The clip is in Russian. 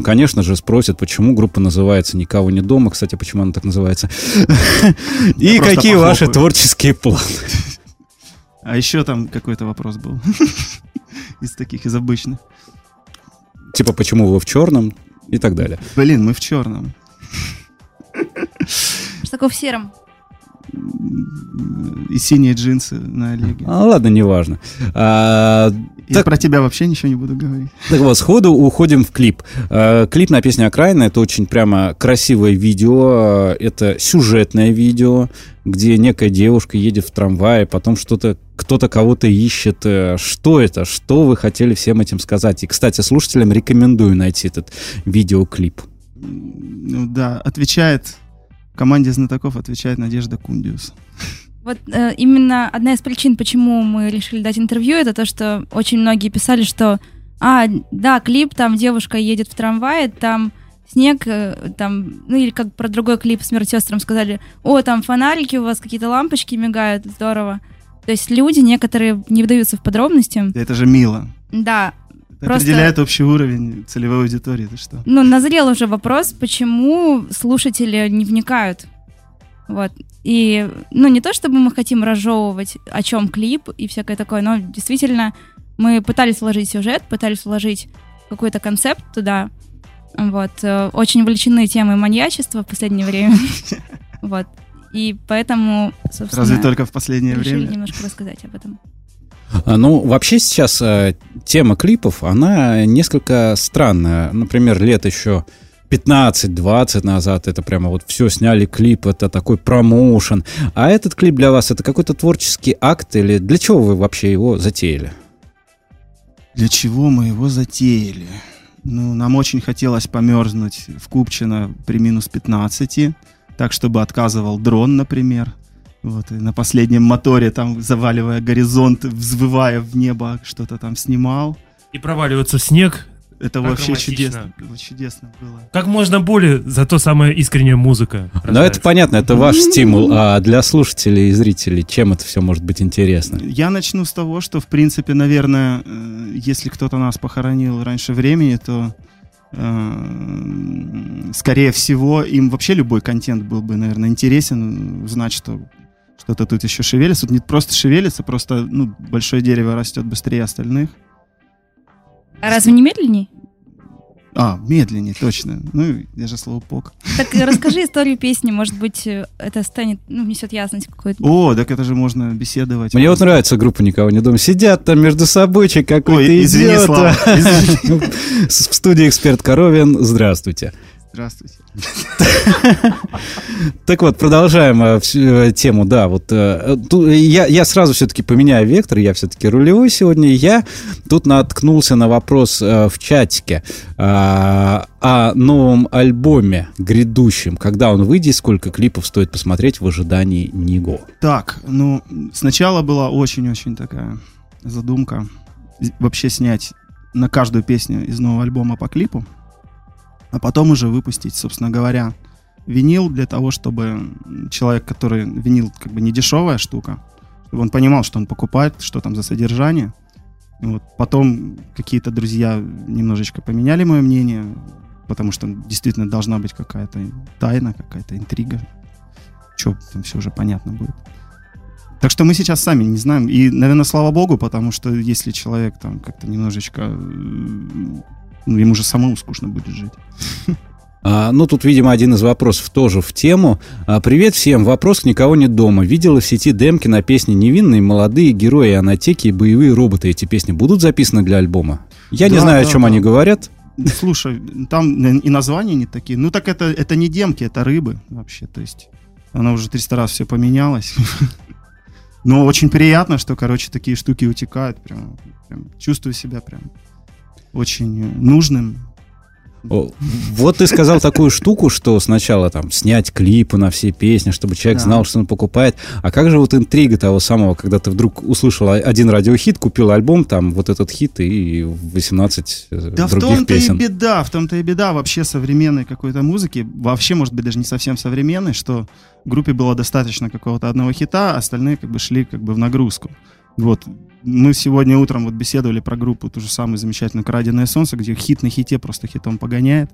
конечно же, спросят, почему группа называется «Никого нет дома». Кстати, почему она так называется? И какие ваши творческие планы? А еще там какой-то вопрос был. Из обычных. Типа, почему вы в черном? И так далее. Блин, мы в черном. Что такое в сером? И синие джинсы на Олеге. Ладно, неважно. Я про тебя вообще ничего не буду говорить. Так вот, сходу уходим в клип. Клип на песню «Окраина» — это очень прямо красивое видео. Это сюжетное видео, где некая девушка едет в трамвае, потом кто-то кого-то ищет. Что это? Что вы хотели всем этим сказать? И, кстати, слушателям рекомендую найти этот видеоклип. Ну да, команде знатоков отвечает Надежда Кундиус. Вот именно одна из причин, почему мы решили дать интервью, это то, что очень многие писали, что да, клип, там девушка едет в трамвае, там снег, там, ну или как про другой клип «Смерть сестрам» сказали, там фонарики у вас, какие-то лампочки мигают, здорово. То есть люди некоторые не вдаются в подробности. Это же мило. Да. Это определяет общий уровень целевой аудитории, ты что? Ну, назрел уже вопрос, почему слушатели не вникают. Вот. И, не то чтобы мы хотим разжевывать, о чем клип и всякое такое, но действительно мы пытались вложить сюжет, пытались вложить какой-то концепт туда. Вот. Очень увлечены темой маньячества в последнее время. Вот. И поэтому, собственно... Разве только в последнее время? Решили немножко рассказать об этом. Вообще сейчас тема клипов, она несколько странная. Например, лет еще 15-20 назад это прямо вот все сняли клип, это такой промоушен. А этот клип для вас — это какой-то творческий акт или для чего вы вообще его затеяли? Для чего мы его затеяли? Нам очень хотелось померзнуть в Купчино при минус 15, так, чтобы отказывал дрон, например. Вот, и на последнем моторе, там, заваливая горизонт, взвывая в небо, что-то там снимал. И проваливаться в снег. Это вообще чудесно. Чудесно было. Как можно более, зато самая искренняя музыка. Ну, это понятно, это ваш стимул. А для слушателей и зрителей чем это все может быть интересно? Я начну с того, что, в принципе, наверное, если кто-то нас похоронил раньше времени, то, скорее всего, им вообще любой контент был бы, наверное, интересен. Узнать, что что-то тут еще шевелится. Тут не просто шевелится, просто большое дерево растет быстрее остальных. А разве не медленней? Медленнее, точно. Я же слоупок. Так расскажи историю песни, может быть, это станет, внесет ясность какую-то. Так это же можно беседовать. Мне вот нравится группа «Никого не дома». Сидят там между собойчик какой-то идет. Извини, Слава. В студии «Эксперт Коровин». Здравствуйте. Здравствуйте. Так вот, продолжаем тему. Да, вот я сразу все-таки поменяю вектор, я все-таки рулевой сегодня. Я тут наткнулся на вопрос в чатике о новом альбоме грядущем. Когда он выйдет, сколько клипов стоит посмотреть в ожидании него? Так, сначала была очень-очень такая задумка вообще снять на каждую песню из нового альбома по клипу, а потом уже выпустить, собственно говоря, винил для того, чтобы человек, который... Винил как бы не дешевая штука, чтобы он понимал, что он покупает, что там за содержание. Вот. Потом какие-то друзья немножечко поменяли мое мнение, потому что действительно должна быть какая-то тайна, какая-то интрига. Что там все уже понятно будет. Так что мы сейчас сами не знаем. И, наверное, слава богу, потому что если человек там как-то немножечко... ему же самому скучно будет жить. Тут, видимо, один из вопросов тоже в тему. Привет всем. Вопрос к «Никого нет дома». Видела в сети демки на песни «Невинные», «Молодые», «Герои», «Анатеки» и «Боевые роботы». Эти песни будут записаны для альбома? Я не знаю, о чем они говорят. Слушай, там и названия не такие. Так это не демки, это рыбы вообще. То есть она уже 300 раз все поменялось. Но очень приятно, что, такие штуки утекают. Прям чувствую себя прям очень нужным. Вот ты сказал такую штуку, что сначала там снять клипы на все песни, чтобы человек знал, что он покупает. А как же вот интрига того самого, когда ты вдруг услышал один радиохит, купил альбом, там вот этот хит и 18 других песен? В том-то и беда вообще современной какой-то музыки, вообще, может быть, даже не совсем современной, что группе было достаточно какого-то одного хита, а остальные шли в нагрузку. Вот. Мы сегодня утром беседовали про группу, ту же самую замечательную «Краденое солнце», где хит на хите просто хитом погоняет.